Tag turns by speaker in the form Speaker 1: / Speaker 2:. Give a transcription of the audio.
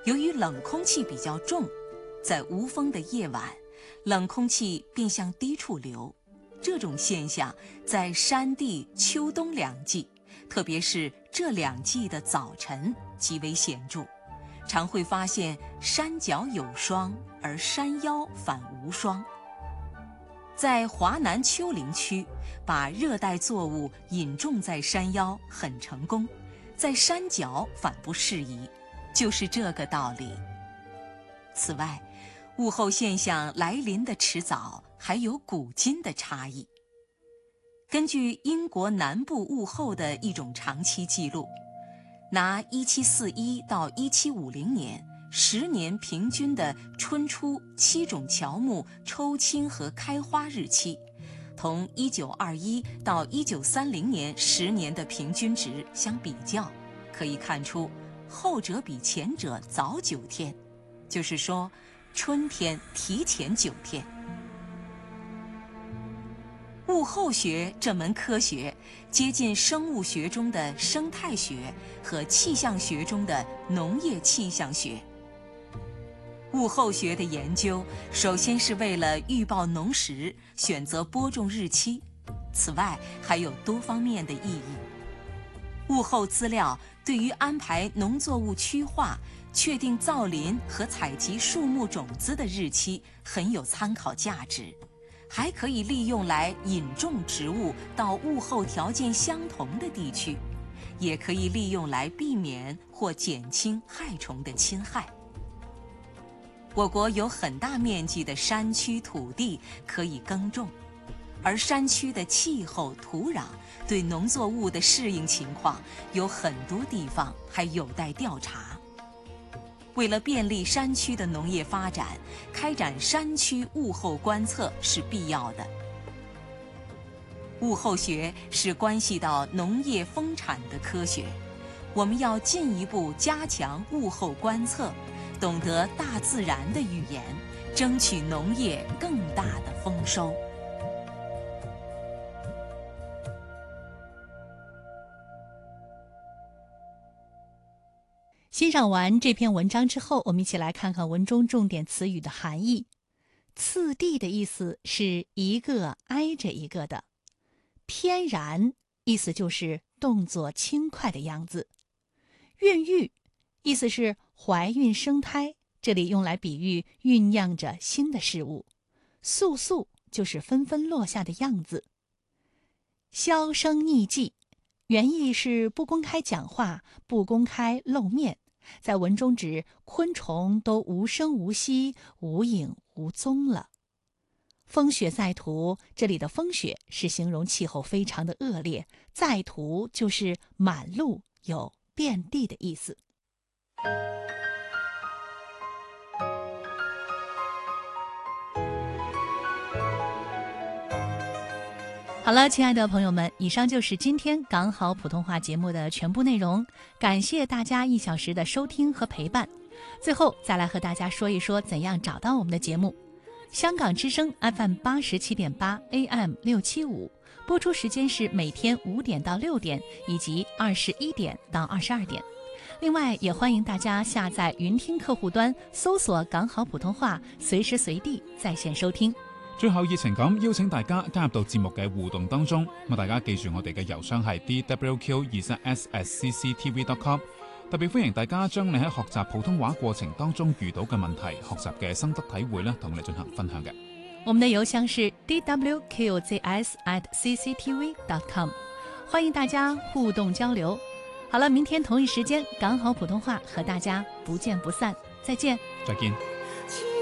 Speaker 1: 由于冷空气比较重，在无风的夜晚，冷空气便向低处流。这种现象在山地秋冬两季，特别是这两季的早晨极为显著，常会发现山脚有霜，而山腰反无霜。在华南丘陵区，把热带作物引种在山腰很成功，在山脚反不适宜，就是这个道理。此外，物候现象来临的迟早还有古今的差异。根据英国南部物候的一种长期记录，拿1741到1750年10年平均的春初7种乔木抽青和开花日期，同1921到1930年10年的平均值相比较，可以看出后者比前者早9天，就是说春天提前9天。物候学这门科学接近生物学中的生态学和气象学中的农业气象学。物候学的研究首先是为了预报农时选择播种日期，此外还有多方面的意义。物候资料对于安排农作物区划、确定造林和采集树木种子的日期很有参考价值，还可以利用来引种植物到物候条件相同的地区，也可以利用来避免或减轻害虫的侵害。我国有很大面积的山区土地可以耕种，而山区的气候、土壤对农作物的适应情况有很多地方还有待调查。为了便利山区的农业发展，开展山区物候观测是必要的。物候学是关系到农业丰产的科学，我们要进一步加强物候观测，懂得大自然的语言，争取农业更大的丰收。
Speaker 2: 欣赏完这篇文章之后，我们一起来看看文中重点词语的含义。次第的意思是一个挨着一个的，翩然意思就是动作轻快的样子。孕育意思是怀孕生胎，这里用来比喻酝酿着新的事物。簌簌就是纷纷落下的样子。销声匿迹原意是不公开讲话，不公开露面，在文中指昆虫都无声无息、无影无踪了。风雪在途，这里的风雪是形容气候非常的恶劣，在途就是满路有遍地的意思。好了，亲爱的朋友们，以上就是今天港好普通话节目的全部内容，感谢大家1小时的收听和陪伴。最后再来和大家说一说怎样找到我们的节目。香港之声 FM87.8 AM675， 播出时间是每天5点到6点以及21点到22点。另外也欢迎大家下载云听客户端，搜索港好普通話，隨時隨地在線收聽。
Speaker 3: 最後熱情咁邀請大家加入到節目嘅互動當中，咁大家記住我哋嘅郵箱係 dwq23s@cctv.com， 特別歡迎大家將你喺學習普通話過程當中遇到嘅問題、學習嘅心得體會咧，同我哋進行分享嘅。
Speaker 2: 我們的郵箱是 dwqzs@cctv.com， 歡迎大家互動交流。好了，明天同一時間港好普通話和大家不見不散，再見。
Speaker 3: 再見。